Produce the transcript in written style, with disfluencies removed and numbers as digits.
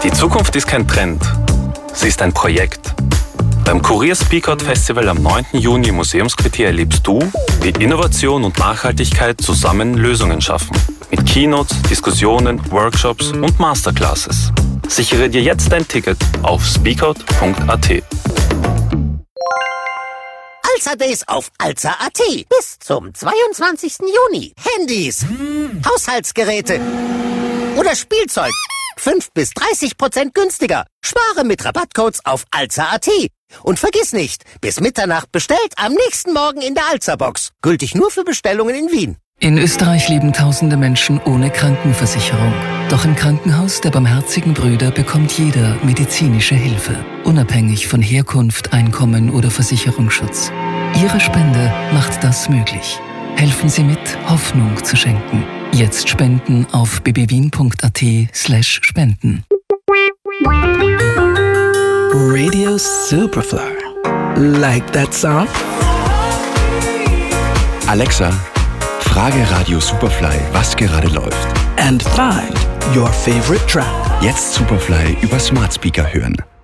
Die Zukunft ist kein Trend, sie ist ein Projekt. Beim Kurier Speak Out Festival am 9. Juni im Museumsquartier erlebst du, wie Innovation und Nachhaltigkeit zusammen Lösungen schaffen. Mit Keynotes, Diskussionen, Workshops und Masterclasses. Sichere dir jetzt dein Ticket auf speakout.at. Alza Days auf Alza.at. Bis zum 22. Juni. Handys, Haushaltsgeräte oder Spielzeug. 5-30% günstiger. Spare mit Rabattcodes auf Alza.at. Und vergiss nicht, bis Mitternacht bestellt, am nächsten Morgen in der Alza-Box. Gültig nur für Bestellungen in Wien. In Österreich leben tausende Menschen ohne Krankenversicherung. Doch im Krankenhaus der Barmherzigen Brüder bekommt jeder medizinische Hilfe, unabhängig von Herkunft, Einkommen oder Versicherungsschutz. Ihre Spende macht das möglich. Helfen Sie mit, Hoffnung zu schenken. Jetzt spenden auf bbwien.at/spenden. Radio Superfly. Like that song? Alexa, frage Radio Superfly, was gerade läuft. And find your favorite track. Jetzt Superfly über Smart Speaker hören.